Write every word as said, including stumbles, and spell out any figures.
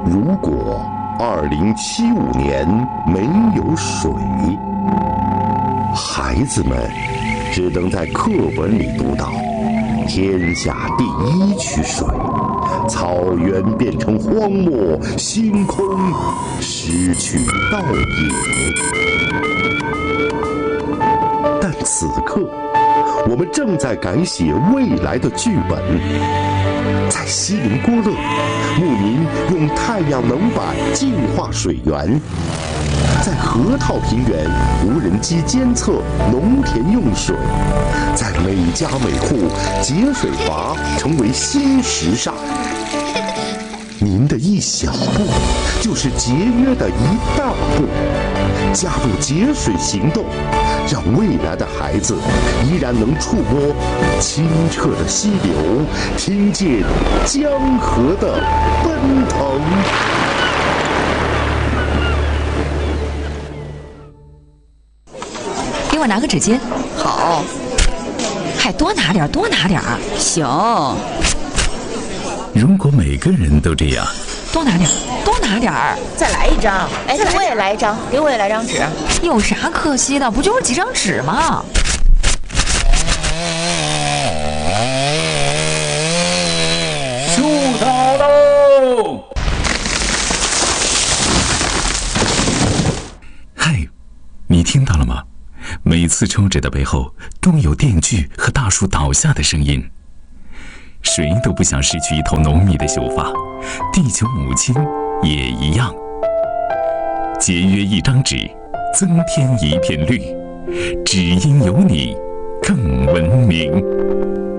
如果二零七五年没有水，孩子们只能在课本里读到天下第一区水，草原变成荒漠，星空失去倒影。但此刻，我们正在改写未来的剧本。在锡林郭勒，牧民用太阳能板净化水源；在河套平原，无人机监测农田用水；在每家每户，节水阀成为新时尚。您的一小步，就是节约的一大步。加入节水行动，让未来的孩子依然能触摸清澈的溪流，听见江河的奔腾。 给我拿个纸巾。 好。 还多拿点，多拿点。 行。 如果每个人都这样， 多拿点，多拿点儿。 再来一张。哎，我也来一张，给我也来张纸。 有啥可惜的？不就是几张纸吗？ 树倒喽！嗨，你听到了吗？每次抽纸的背后都有电锯和大树倒下的声音。谁都不想失去一头浓密的秀发，地球母亲也一样。节约一张纸，增添一片绿，只因有你更文明。